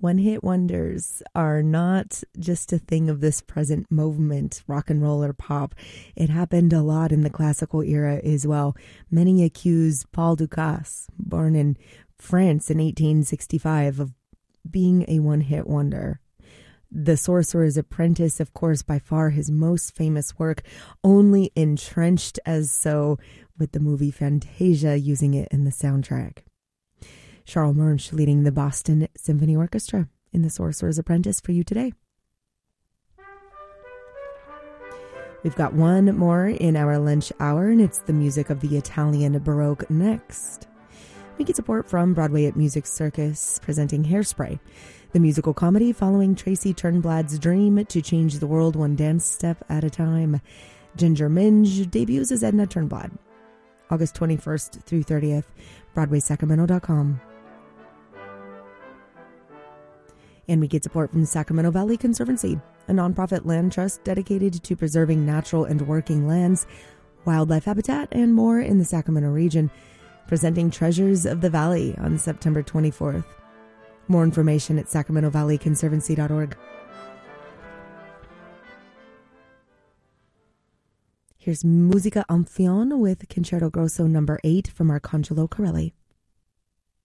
One-hit wonders are not just a thing of this present moment, rock and roll or pop. It happened a lot in the classical era as well. Many accuse Paul Dukas, born in France in 1865, of being a one-hit wonder. The Sorcerer's Apprentice, of course, by far his most famous work, only entrenched as so with the movie Fantasia using it in the soundtrack. Charles Murch leading the Boston Symphony Orchestra in The Sorcerer's Apprentice for you today. We've got one more in our lunch hour, and it's the music of the Italian Baroque next. We get support from Broadway at Music Circus, presenting Hairspray, the musical comedy following Tracy Turnblad's dream to change the world one dance step at a time. Ginger Minge debuts as Edna Turnblad, August 21st through 30th, BroadwaySacramento.com. And we get support from the Sacramento Valley Conservancy, a nonprofit land trust dedicated to preserving natural and working lands, wildlife habitat, and more in the Sacramento region, presenting Treasures of the Valley on September 24th. More information at sacramentovalleyconservancy.org. Here's Musica Amphion with Concerto Grosso No. 8 from Arcangelo Corelli.